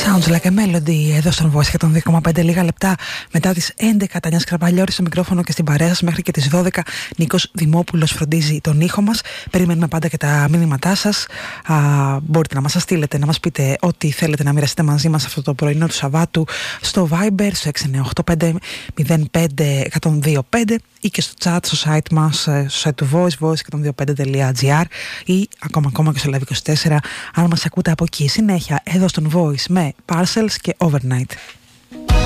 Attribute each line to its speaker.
Speaker 1: Sounds like a melody εδώ στον Voice και των 2,5 λίγα λεπτά μετά τις 11. Τανιάς Κραπαλιώρη στο μικρόφωνο και στην παρέα σας μέχρι και τις 12. Νίκος Δημόπουλος φροντίζει τον ήχο μας. Περιμένουμε πάντα και τα μήνυματά σας. Μπορείτε να μας στείλετε, να μας πείτε ό,τι θέλετε να μοιραστείτε μαζί μας αυτό το πρωινό του Σαββάτου στο Viber, στο 698505125 ή και στο chat στο site μας, στο site του Voice, voice125.gr ή ακόμα και στο Live24 αν μας ακούτε από εκεί. Συνέχεια εδώ στον Voice με Parcels και Overnight.